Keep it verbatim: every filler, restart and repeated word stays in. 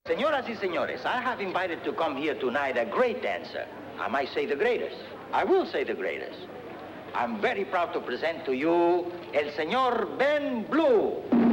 Señoras y señores, I have invited to come here tonight a great dancer. I might say the greatest. I will say the greatest. I'm very proud to present to you El Señor Ben Blue.